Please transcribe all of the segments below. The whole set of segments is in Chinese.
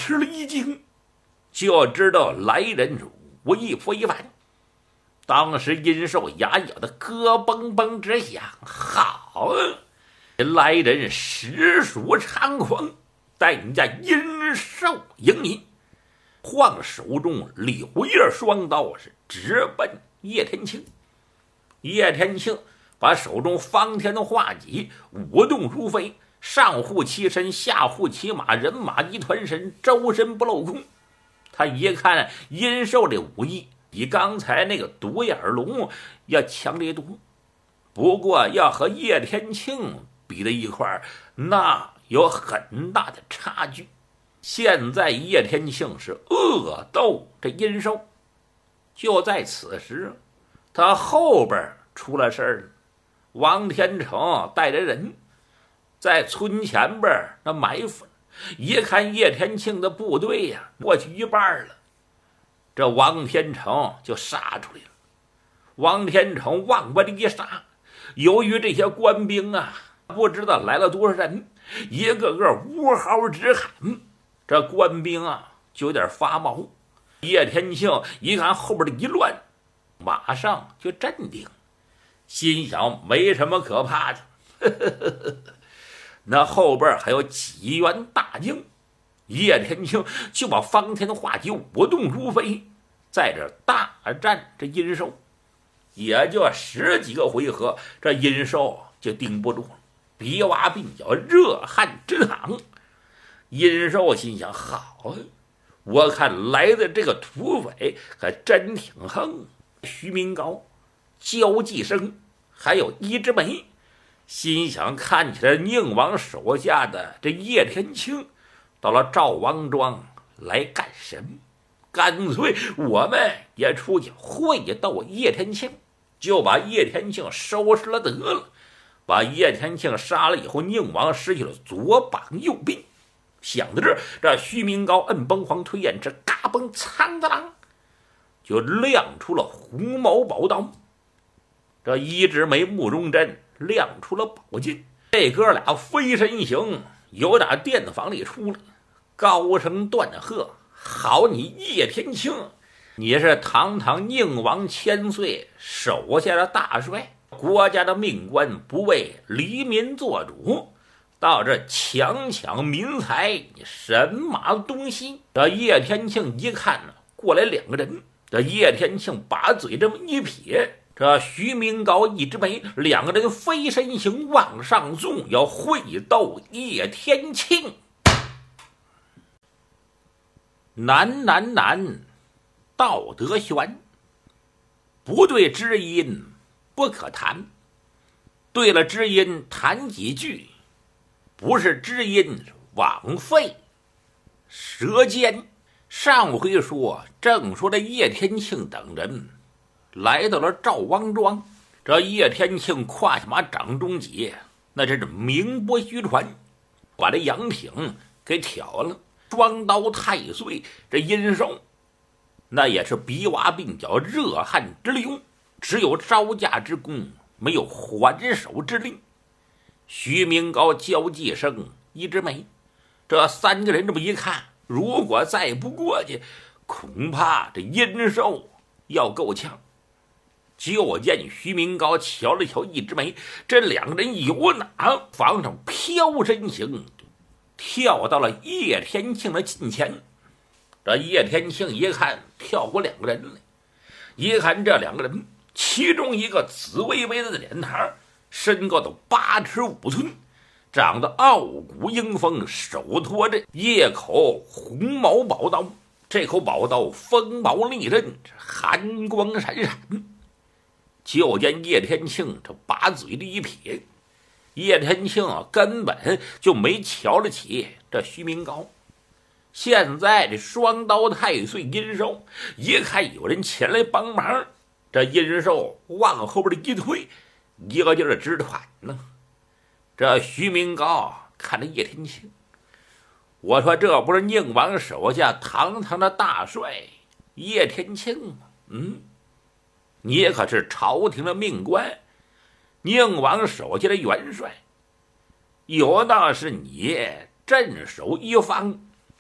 吃了一惊，就知道来人武艺非凡。当时殷寿牙咬得咯嘣嘣直响，好，来人实属猖狂，待你家殷寿迎你，晃手中柳叶双刀是直奔叶天庆。叶天庆把手中方天的画戟舞动如飞，上护其身，下护其马，人马一团神，周身不露空。他一看殷寿的武艺比刚才那个独眼龙要强烈多，不过要和叶天庆比在一块儿，那有很大的差距。现在叶天庆是恶斗这殷寿，就在此时，他后边出了事儿了。王天成带着人在村前边那埋伏，一看叶天庆的部队呀，过去一半了，这王天成就杀出来了。王天成往外一杀，由于这些官兵啊，不知道来了多少人，一个个呜嚎直喊，这官兵啊就有点发毛。叶天庆一看后边的一乱，马上就镇定，心想没什么可怕的，那后边还有几员大将。叶天庆就把方天画戟舞动如飞，在这大战这殷寿，也就10几个回合，这殷寿就顶不住了，鼻洼鬓角热汗直淌。殷寿心想，好，我看来的这个土匪可真挺横。徐明高、焦继生还有一枝梅，心想看起来宁王手下的这叶天庆到了赵王庄来干什么？干脆我们也出去会斗叶天庆，就把叶天庆收拾了得了。把叶天庆杀了以后，宁王失去了左膀右臂。想到这徐明高摁崩黄推燕之，嘎嘣苍的啷，就亮出了红毛宝刀。这一枝梅、慕容真亮出了宝剑，这哥俩飞身行，由打殿房里出来，高声断喝：好你叶天庆，你是堂堂宁王千岁手下的大帅，国家的命官，不为黎民做主，到这强抢民财，你神马东西？这叶天庆一看呢，过来2个人，这叶天庆把嘴这么一撇，这徐明高、一枝梅2个人飞身行往上纵，要会斗叶天庆。难，道德悬，不对知音不可谈。对了知音谈几句，不是知音枉费舌尖。上回说，正说这叶天庆等人来到了赵王庄，这叶天庆胯下马掌中戟，那真是名不虚传，把这杨挺给挑了。双刀太岁，这殷寿那也是鼻洼鬓角热汗直流，只有招架之功，没有还手之力。徐明高、焦继生、一枝梅这3个人这么一看，如果再不过去，恐怕这殷寿要够呛。就见徐明高瞧了瞧一枝梅，这2个人由哪房上飘身行，跳到了叶天庆的近前。这叶天庆一看跳过2个人来，一看这2个人，其中一个紫微微的脸膛，身高都8尺5寸，长得傲骨英风，手托着叶口红毛宝刀。这口宝刀锋毛利刃，寒光闪闪。就见叶天庆这把嘴的一撇，叶天庆根本就没瞧得起这徐明高。现在这双刀太岁殷寿一看有人前来帮忙，这殷寿往后边的一退，一个劲儿直喘呢。这徐明高看着叶天庆，我说这不是宁王手下堂堂的大帅叶天庆吗？你可是朝廷的命官，宁王手下的元帅，有道是你镇守一方，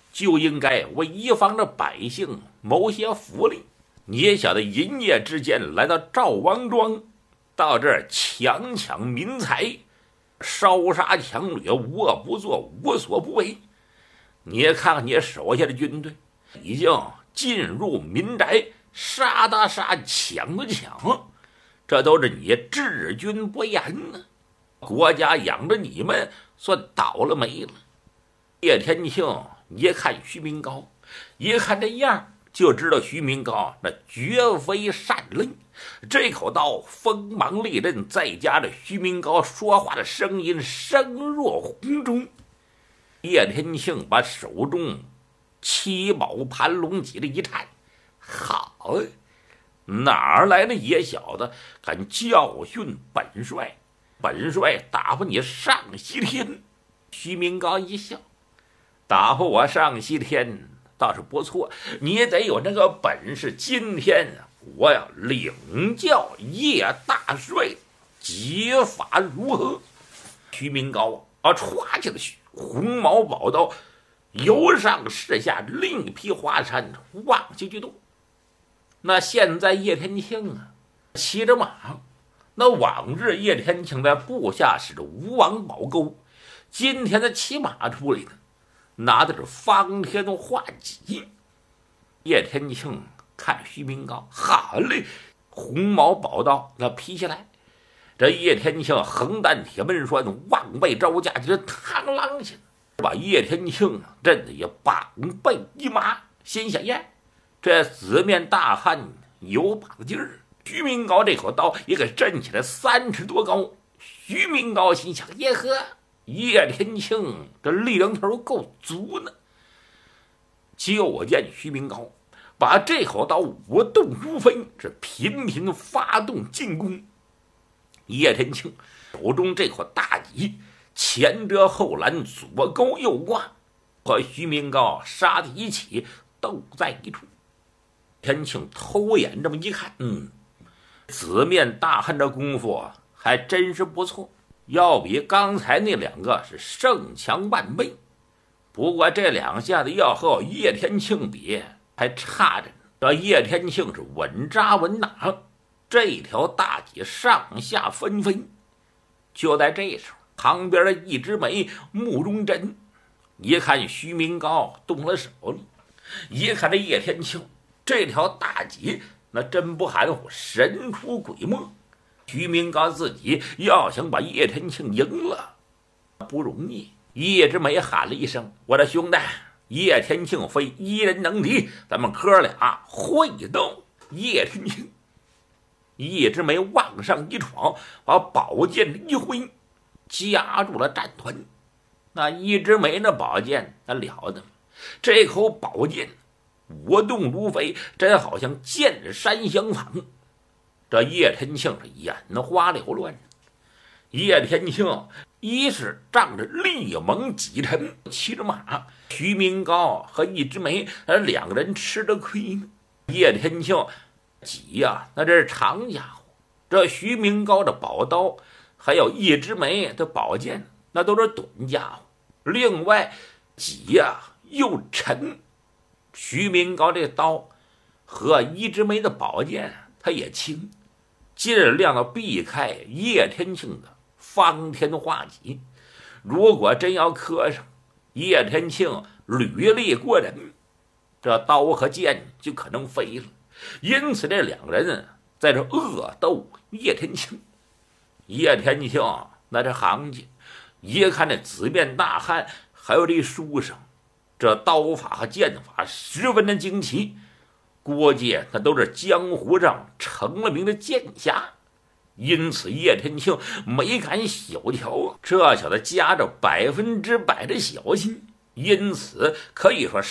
就应该为一方的百姓谋些福利。你晓得银夜之间来到赵王庄，到这儿强抢民财，烧杀抢掠，无恶不作，无所不为。你看看你手下的军队已经进入民宅，杀的杀，抢的抢，这都是你治军不严呢。国家养着你们算倒了霉了。叶天庆一看徐明高，一看这样就知道徐明高那绝非善类。这口刀锋芒利刃，再加上徐明高说话的声音声若洪钟，叶天庆把手中七宝盘龙戟的一颤，好，哪来的野小子敢教训本帅？本帅打发你上西天。徐明高一笑，打发我上西天倒是不错，你也得有那个本事。今天我要领教叶大帅解法如何？徐明高歘起来，红毛宝刀由上视下，另一匹华山望下去动。那现在叶天庆骑着马，那往日叶天庆在部下是吴王宝钩，今天他骑马出来的，拿的是方天画戟。叶天庆看徐明高，好嘞，红毛宝刀那劈下来，这叶天庆横担铁门栓，望背招架，就螳啷去，把叶天庆震得也膀背一麻，心想耶，这紫面大汉有把子劲儿。徐明高这口刀也给震起来3尺多高。徐明高心想耶呵，叶天庆这力量头够足呢。就见徐明高把这口刀舞动如飞，是频频发动进攻。叶天庆手中这口大戟前遮后拦，左勾右挂，和徐明高杀在一起，斗在一处。天庆偷眼这么一看，紫面大汉的功夫还真是不错，要比刚才那两个是胜强万倍。不过这两下子要和叶天庆比还差着呢。这叶天庆是稳扎稳打，这条大戟上下纷飞。就在这时候，旁边的一枝梅、慕容真一看徐明高动了手了，一看这叶天庆这条大戟，那真不含糊，神出鬼没。徐明高自己要想把叶天庆赢了不容易。叶之梅喊了一声：“我的兄弟，叶天庆非一人能敌，咱们哥俩会斗。”叶天庆，叶之梅往上一闯，把宝剑一挥，夹住了战团。那叶之梅那宝剑那了得，这口宝剑舞动如飞，真好像剑山相仿。这叶天庆是眼花缭乱。叶天庆一是仗着力猛几沉，骑着马，徐明高和一枝梅两个人吃着亏呢。叶天庆戟那这是长家伙，这徐明高的宝刀还有一枝梅的宝剑那都是短家伙。另外戟又沉，徐明高这刀和一枝梅的宝剑他也轻，尽量的避开叶天庆的方天画戟。如果真要磕上，叶天庆履历过人，这刀和剑就可能飞了。因此这两人在这恶斗叶天庆。叶天庆那这行家一看这紫面大汉还有这书生，这刀法和剑法十分的精奇，估计那都是江湖上成了名的剑侠。因此叶天庆没敢小瞧，这小子夹着100%的小心，因此可以说